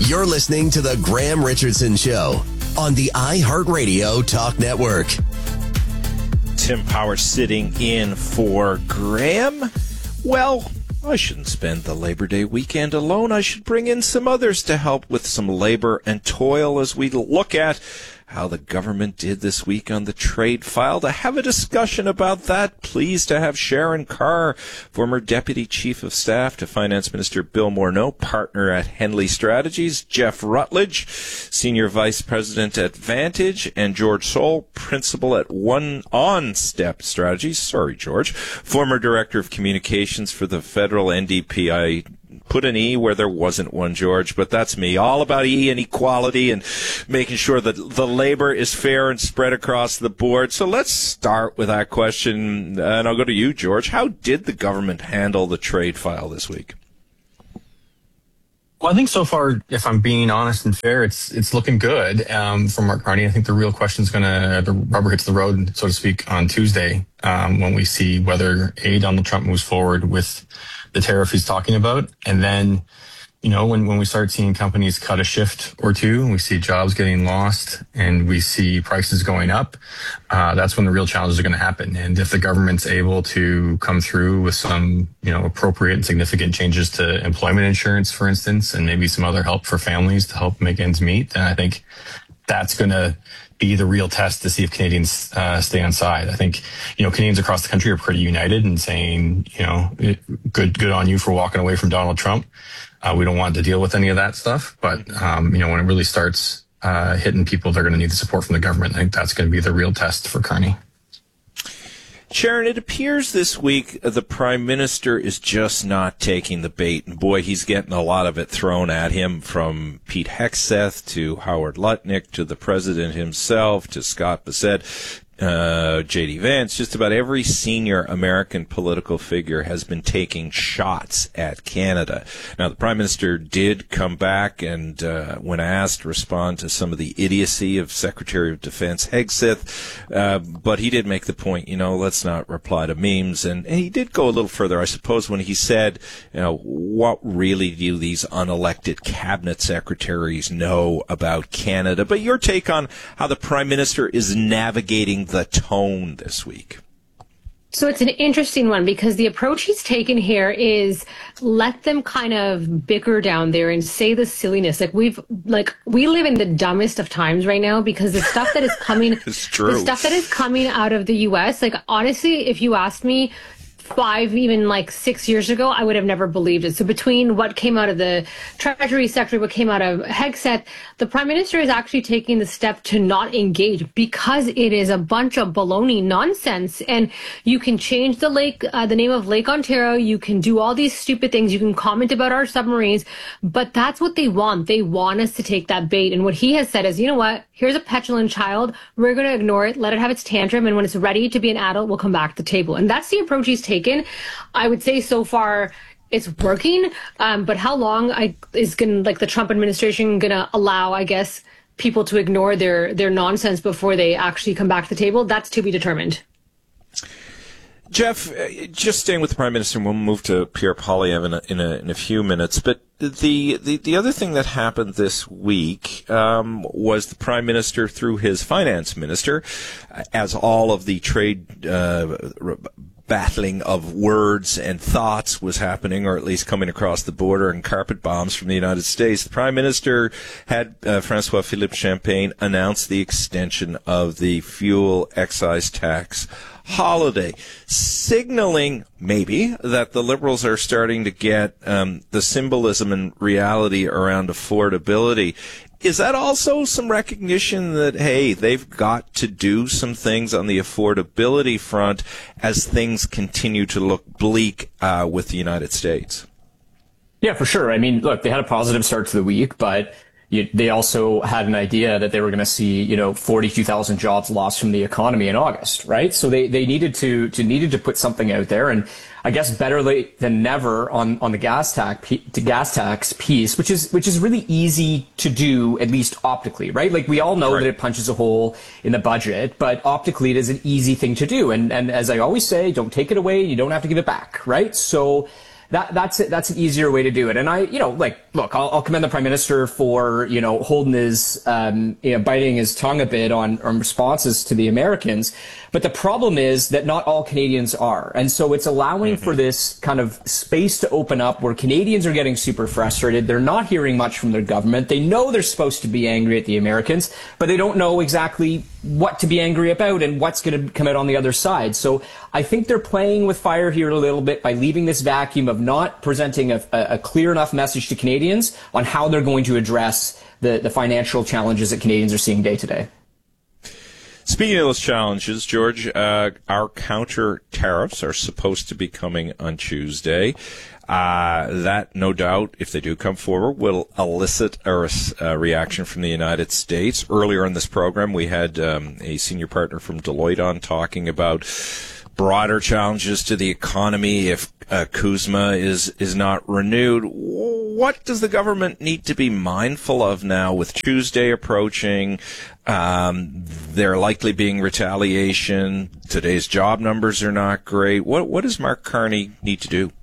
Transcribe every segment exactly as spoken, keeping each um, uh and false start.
You're listening to The Graham Richardson Show on the iHeartRadio Talk Network. Tim Power sitting in for Graham. Well, I shouldn't spend the Labor Day weekend alone. I should bring in some others to help with some labor and toil as we look at how the government did this week on the trade file. To have a discussion about that, pleased to have Sharon Carr, former Deputy Chief of Staff to Finance Minister Bill Morneau, partner at Henley Strategies, Jeff Rutledge, Senior Vice President at Vantage, and George Soul, Principal at One On Step Strategies. Sorry, George. Former Director of Communications for the Federal N D P. I put an E where there wasn't one, George, but that's me. All about E and equality and making sure that the labor is fair and spread across the board. So let's start with that question, and I'll go to you, George. How did the government handle the trade file this week? Well, I think so far, if I'm being honest and fair, it's it's looking good um, for Mark Carney. I think the real question is going to, the rubber hits the road, so to speak, on Tuesday um, when we see whether A, Donald Trump moves forward with the tariff he's talking about. And then, you know, when, when we start seeing companies cut a shift or two, we see jobs getting lost and we see prices going up, uh, that's when the real challenges are going to happen. And if the government's able to come through with some, you know, appropriate and significant changes to employment insurance, for instance, and maybe some other help for families to help make ends meet, then I think that's going to be the real test to see if Canadians uh, stay on side. I think, you know, Canadians across the country are pretty united in saying, you know, it, good, good on you for walking away from Donald Trump. Uh, we don't want to deal with any of that stuff. But, um, you know, when it really starts uh, hitting people, they're going to need the support from the government. I think that's going to be the real test for Carney. Sharon, it appears this week the Prime Minister is just not taking the bait. And boy, he's getting a lot of it thrown at him, from Pete Hegseth to Howard Lutnick to the President himself to Scott Bissett. Uh, J D Vance. Just about every senior American political figure has been taking shots at Canada. Now, the Prime Minister did come back and, uh, when asked, respond to some of the idiocy of Secretary of Defense Hegseth, uh, but he did make the point, you know, let's not reply to memes. And, and he did go a little further, I suppose, when he said, you know, what really do these unelected cabinet secretaries know about Canada? But your take on how the Prime Minister is navigating the tone this week? So it's an interesting one, because the approach he's taken here is let them kind of bicker down there and say the silliness. Like we've, like we live in the dumbest of times right now, because the stuff that is coming, it's true. the stuff that is coming out of the U S, like honestly, if you asked me five, even like six years ago, I would have never believed it. So between what came out of the Treasury Secretary, what came out of Hegseth, the Prime Minister is actually taking the step to not engage, because it is a bunch of baloney nonsense. And you can change the lake, uh, the name of Lake Ontario. You can do all these stupid things. You can comment about our submarines, but that's what they want. They want us to take that bait. And what he has said is, you know what? Here's a petulant child. We're going to ignore it, let it have its tantrum, and when it's ready to be an adult, we'll come back to the table. And that's the approach he's taken. I would say so far it's working, um, but how long I, is going like the Trump administration going to allow, I guess, people to ignore their their nonsense before they actually come back to the table? That's to be determined. Jeff, just staying with the Prime Minister, we'll move to Pierre Poilievre in a, in a, in a few minutes. But the, the, the other thing that happened this week um, was the Prime Minister, through his Finance Minister, as all of the trade uh, battling of words and thoughts was happening, or at least coming across the border, and carpet bombs from the United States, the Prime Minister had uh, Francois-Philippe Champagne announce the extension of the fuel excise tax holiday, signaling maybe that the Liberals are starting to get um, the symbolism and reality around affordability. Is that also some recognition that, hey, they've got to do some things on the affordability front as things continue to look bleak uh, with the United States? Yeah, for sure. I mean, look, they had a positive start to the week, but you, they also had an idea that they were going to see, you know, forty-two thousand jobs lost from the economy in August, right? So they, they needed to, to needed to put something out there. And I guess better late than never on, on the gas tax, to gas tax piece, which is, which is really easy to do, at least optically, right? Like we all know right. that it punches a hole in the budget, but optically it is an easy thing to do. And, and as I always say, don't take it away. You don't have to give it back, right? So that that's it. That's an easier way to do it. And I, you know, like, look, I'll, I'll commend the Prime Minister for, you know, holding his, um, you know, biting his tongue a bit on, on responses to the Americans. But the problem is that not all Canadians are. And so it's allowing mm-hmm. for this kind of space to open up where Canadians are getting super frustrated. They're not hearing much from their government. They know they're supposed to be angry at the Americans, but they don't know exactly what to be angry about and what's going to come out on the other side. So I think they're playing with fire here a little bit by leaving this vacuum of not presenting a, a clear enough message to Canadians on how they're going to address the, the financial challenges that Canadians are seeing day to day. Speaking of those challenges, George, uh, our counter tariffs are supposed to be coming on Tuesday. Uh, that, no doubt, if they do come forward, will elicit a, a reaction from the United States. Earlier in this program, we had um, a senior partner from Deloitte on talking about broader challenges to the economy if uh, CUSMA is, is not renewed. What does the government need to be mindful of now with Tuesday approaching? Um, there likely being retaliation. Today's job numbers are not great. What what does Mark Carney need to do?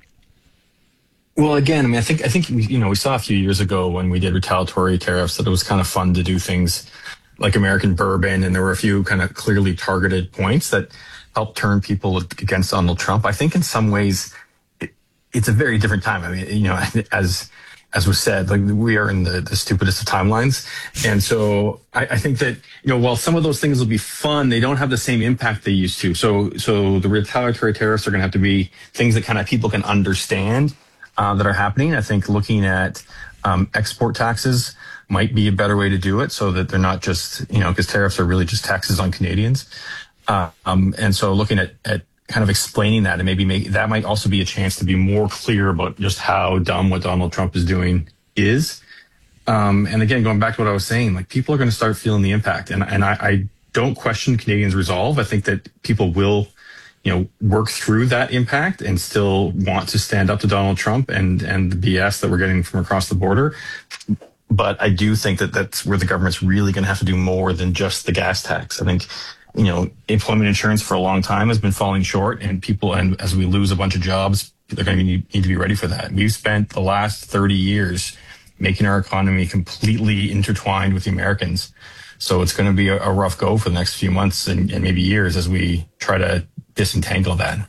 Well, again, I mean, I think I think you know we saw a few years ago when we did retaliatory tariffs that it was kind of fun to do things like American bourbon, and there were a few kind of clearly targeted points that helped turn people against Donald Trump. I think in some ways it, it's a very different time. I mean, you know, as as was said, like we are in the, the stupidest of timelines. And so I, I think that, you know, while some of those things will be fun, they don't have the same impact they used to. So, so the retaliatory tariffs are going to have to be things that kind of people can understand uh, that are happening. I think looking at um, export taxes might be a better way to do it so that they're not just, you know, because tariffs are really just taxes on Canadians. Uh, um, and so looking at, at kind of explaining that and maybe make that might also be a chance to be more clear about just how dumb what Donald Trump is doing is. Um, and again, going back to what I was saying, like people are going to start feeling the impact. And, and I, I don't question Canadians' resolve. I think that people will, you know, work through that impact and still want to stand up to Donald Trump and, and the B S that we're getting from across the border. But I do think that that's where the government's really going to have to do more than just the gas tax. I think, you know, employment insurance for a long time has been falling short, and people, and as we lose a bunch of jobs, they're going to need, need to be ready for that. We've spent the last thirty years making our economy completely intertwined with the Americans. So it's going to be a, a rough go for the next few months and, and maybe years as we try to disentangle that.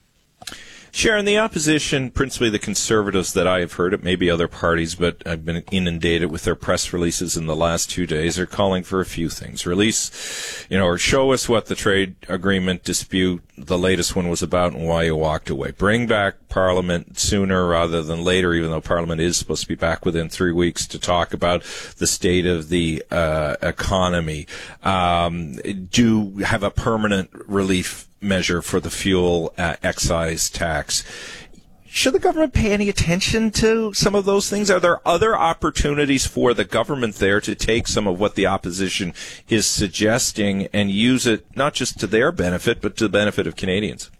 Sharon, the opposition, principally the Conservatives that I have heard, it may be other parties, but I've been inundated with their press releases in the last two days, are calling for a few things. Release, you know, or show us what the trade agreement dispute, the latest one, was about and why you walked away. Bring back Parliament sooner rather than later, even though Parliament is supposed to be back within three weeks to talk about the state of the uh, economy. Um, do have a permanent relief measure for the fuel uh, excise tax. Should the government pay any attention to some of those things? Are there other opportunities for the government there to take some of what the opposition is suggesting and use it not just to their benefit, but to the benefit of Canadians?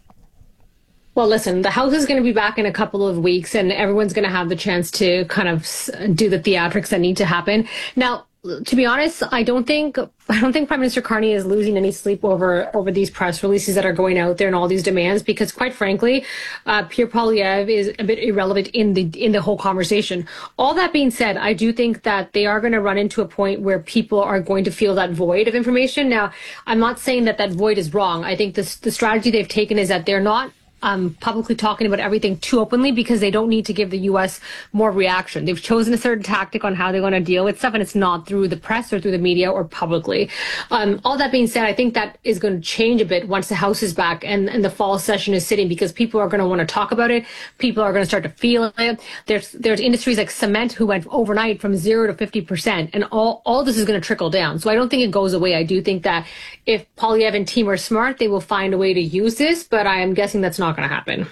Well, listen, the House is going to be back in a couple of weeks, and everyone's going to have the chance to kind of do the theatrics that need to happen. Now, to be honest, I don't think I don't think Prime Minister Carney is losing any sleep over over these press releases that are going out there and all these demands, because quite frankly, uh, Pierre Poilievre is a bit irrelevant in the in the whole conversation. All that being said, I do think that they are going to run into a point where people are going to feel that void of information. Now, I'm not saying that that void is wrong. I think this, the strategy they've taken is that they're not Um, publicly talking about everything too openly because they don't need to give the U S more reaction. They've chosen a certain tactic on how they're going to deal with stuff, and it's not through the press or through the media or publicly. Um, all that being said, I think that is going to change a bit once the House is back and, and the fall session is sitting, because people are going to want to talk about it. People are going to start to feel it. There's there's industries like cement who went overnight from zero to fifty percent, and all, all this is going to trickle down. So I don't think it goes away. I do think that if Poilievre and team are smart, they will find a way to use this, but I am guessing that's not going to happen.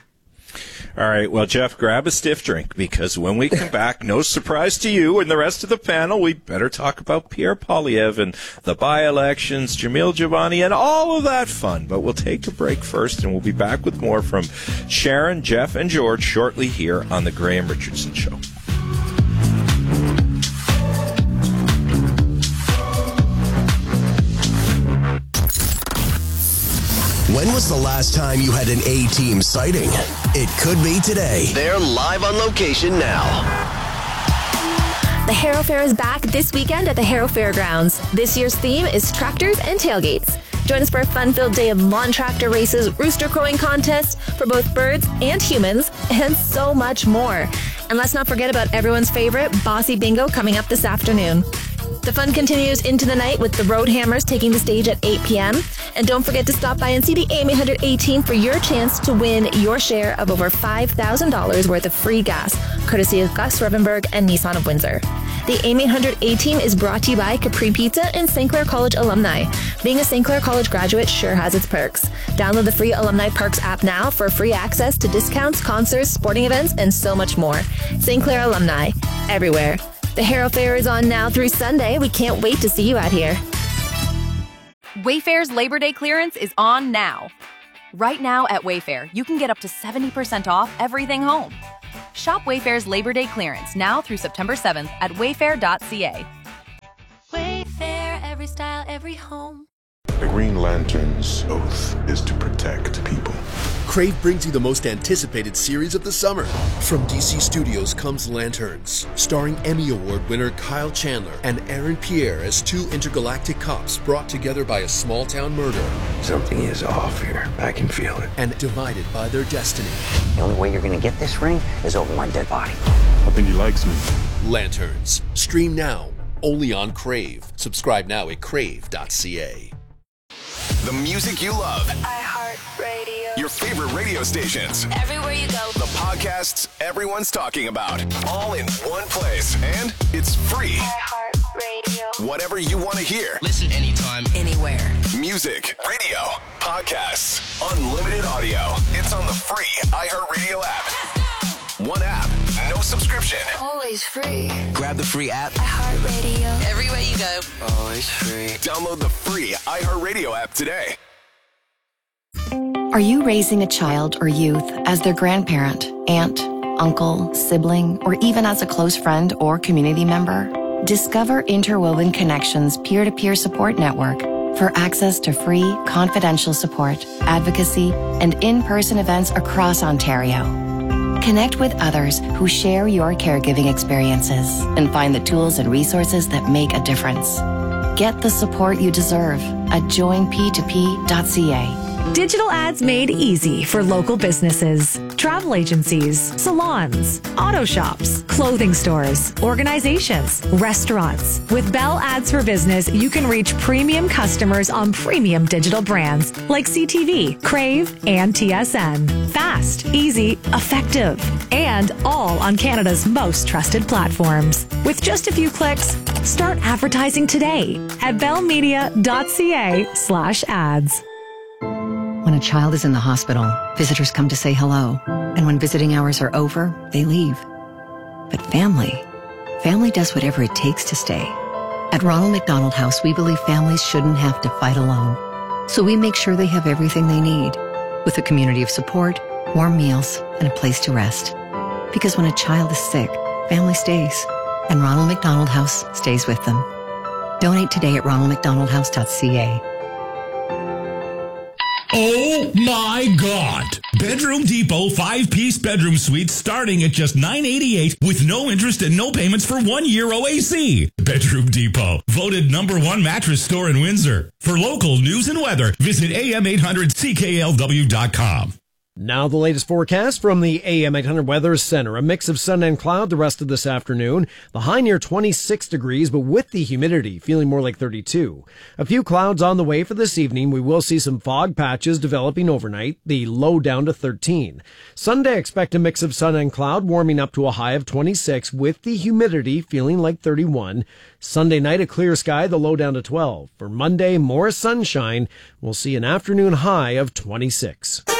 All right. Well, Jeff, grab a stiff drink, because when we come back, no surprise to you and the rest of the panel, we better talk about Pierre Poilievre and the by-elections, Jamil Jabani, and all of that fun. But we'll take a break first, and we'll be back with more from Sharon, Jeff, and George shortly here on The Graham Richardson Show. When was the last time you had an A-team sighting? It could be today. They're live on location now. The Harrow Fair is back this weekend at the Harrow Fairgrounds. This year's theme is tractors and tailgates. Join us for a fun-filled day of lawn tractor races, rooster crowing contests for both birds and humans, and so much more. And let's not forget about everyone's favorite Bossy Bingo coming up this afternoon. The fun continues into the night with the Road Hammers taking the stage at eight p.m. And don't forget to stop by and see the A M eight hundred A-Team for your chance to win your share of over five thousand dollars worth of free gas, courtesy of Gus Revenberg and Nissan of Windsor. The A M eight hundred A-Team is brought to you by Capri Pizza and Saint Clair College alumni. Being a Saint Clair College graduate sure has its perks. Download the free Alumni Perks app now for free access to discounts, concerts, sporting events, and so much more. Saint Clair alumni, everywhere. The Harrow Fair is on now through Sunday. We can't wait to see you out here. Wayfair's Labor Day clearance is on now. Right now at Wayfair, you can get up to seventy percent off everything home. Shop Wayfair's Labor Day clearance now through September seventh at wayfair dot c a. Wayfair, every style, every home. The Green Lantern's oath is to protect people. Crave brings you the most anticipated series of the summer. From D C Studios comes Lanterns, starring Emmy Award winner Kyle Chandler and Aaron Pierre as two intergalactic cops brought together by a small-town murder. Something is off here. I can feel it. And divided by their destiny. The only way you're going to get this ring is over my dead body. I think he likes me. Lanterns. Stream now. Only on Crave. Subscribe now at crave dot c a. The music you love. iHeartRadio. Your favorite radio stations. Everywhere you go. The podcasts everyone's talking about. All in one place. And it's free. iHeartRadio. Whatever you want to hear. Listen anytime, anywhere. Music, radio, podcasts, unlimited audio. It's on the free iHeartRadio app. One app, no subscription. Always free. grab the free app. iHeartRadio. Everywhere you go. Always free. Download the free iHeartRadio app today. Are you raising a child or youth as their grandparent, aunt, uncle, sibling, or even as a close friend or community member? Discover Interwoven Connections peer-to-peer support network for access to free, confidential support, advocacy, and in-person events across Ontario. Connect with others who share your caregiving experiences and find the tools and resources that make a difference. Get the support you deserve at join p two p dot c a. Digital ads made easy for local businesses, travel agencies, salons, auto shops, clothing stores, organizations, restaurants. With Bell Ads for Business, you can reach premium customers on premium digital brands like C T V, Crave, and T S N. Fast, easy, effective, and all on Canada's most trusted platforms. With just a few clicks, start advertising today at bellmedia dot c a slash ads. When a child is in the hospital, visitors come to say hello. And when visiting hours are over, they leave. But family, family does whatever it takes to stay. At Ronald McDonald House, we believe families shouldn't have to fight alone. So we make sure they have everything they need, with a community of support, warm meals, and a place to rest. Because when a child is sick, family stays. And Ronald McDonald House stays with them. Donate today at ronald mcdonald house dot c a. Oh my God! Bedroom Depot five-piece bedroom suite starting at just nine eighty-eight with no interest and no payments for one year O A C. Bedroom Depot, voted number one mattress store in Windsor. For local news and weather, visit A M eight hundred C K L W dot com. Now the latest forecast from the A M eight hundred Weather Center. A mix of sun and cloud the rest of this afternoon. The high near twenty-six degrees, but with the humidity, feeling more like thirty-two. A few clouds on the way for this evening. We will see some fog patches developing overnight. The low down to thirteen. Sunday, expect a mix of sun and cloud, warming up to a high of twenty-six, with the humidity feeling like thirty-one. Sunday night, a clear sky, the low down to twelve. For Monday, more sunshine. We'll see an afternoon high of twenty-six.